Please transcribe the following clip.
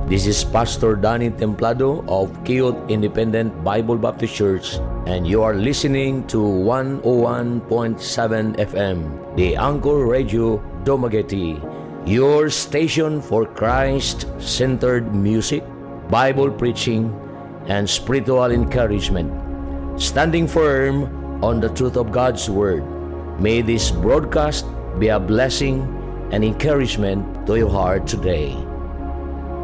This is Pastor Danny Templado of Kiyot Independent Bible Baptist Church, and you are listening to 101.7 FM, the Anchor Radio Dumaguete, your station for Christ-centered music, Bible preaching, and spiritual encouragement. Standing firm on the truth of God's Word, may this broadcast be a blessing and encouragement to your heart today.